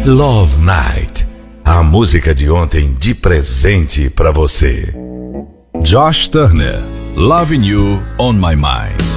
Love Night, a música de ontem de presente pra você. Josh Turner, Loving You on My Mind.